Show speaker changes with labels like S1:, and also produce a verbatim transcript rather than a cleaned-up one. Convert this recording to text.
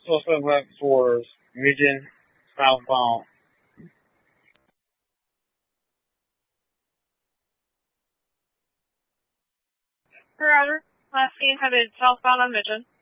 S1: subsequent tours, region southbound.
S2: Per hour, last game headed southbound on Mission.